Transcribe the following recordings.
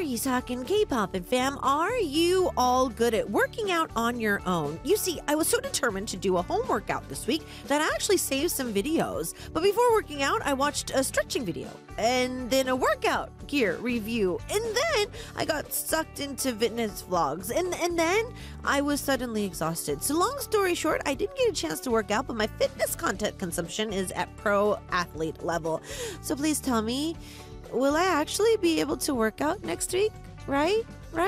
Isak and K-pop and fam, are you all good at working out on your own? You see, I was so determined to do a home workout this week that I actually saved some videos. But before working out, I watched a stretching video and then a workout gear review. And then I got sucked into fitness vlogs and then I was suddenly exhausted. So long story short, I didn't get a chance to work out, but my fitness content consumption is at pro athlete level. So please tell me, will I actually be able to work out next week? Right?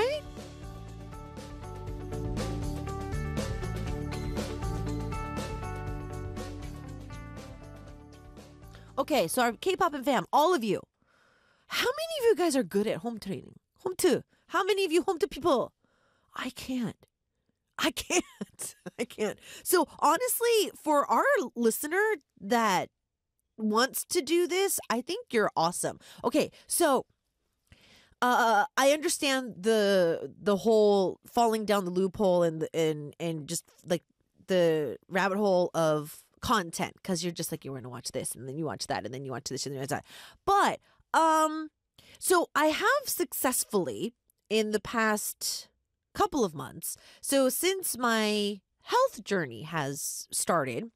Okay, so our K-pop and fam, all of you, how many of you guys are good at home training? Home to? How many of you home to people? I can't. I can't. So honestly, for our listener that wants to do this, I think you're awesome. Okay, so I understand the whole falling down the loophole and just like the rabbit hole of content, because you're just like, you're going to watch this and then you watch that and then you watch this and then you watch that. But so I have successfully in the past couple of months, so since my health journey has started,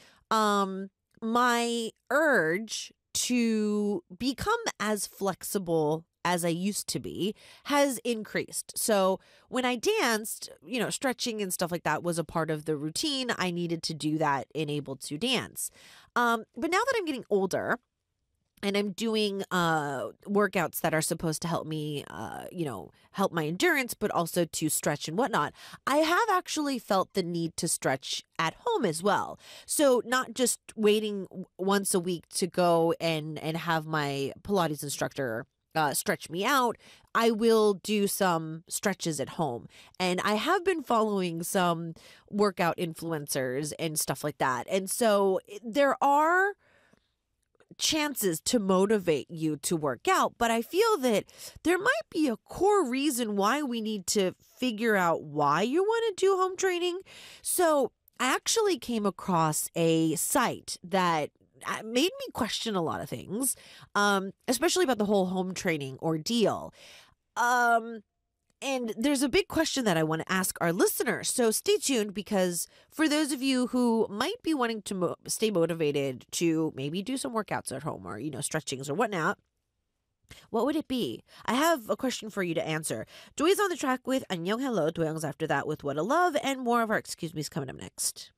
my urge to become as flexible as I used to be has increased. So when I danced, stretching and stuff like that was a part of the routine. I needed to do that and able to dance. But now that I'm getting older and I'm doing workouts that are supposed to help me, help my endurance, but also to stretch and whatnot, I have actually felt the need to stretch at home as well. So not just waiting once a week to go and have my Pilates instructor stretch me out. I will do some stretches at home. And I have been following some workout influencers and stuff like that. And so there are chances to motivate you to work out, but I feel that there might be a core reason why we need to figure out why you want to do home training. So I actually came across a site that made me question a lot of things, especially about the whole home training ordeal. And there's a big question that I want to ask our listeners. So stay tuned, because for those of you who might be wanting to stay motivated to maybe do some workouts at home or, stretchings or whatnot, what would it be? I have a question for you to answer. Joy is on the track with Annyeong Hello. Doyoung's after that with What a Love, and more of our Excuse Me's coming up next.